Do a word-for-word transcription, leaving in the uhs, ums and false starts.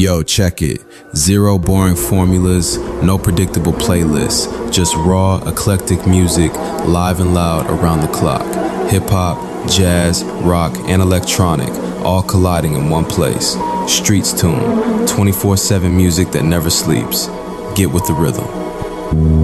Yo, check it. Zero boring formulas, no predictable playlists, just raw, eclectic music, live and loud around the clock. Hip-hop, jazz, rock, and electronic, all colliding in one place. Streets Tune, twenty-four seven music that never sleeps. Get with the rhythm.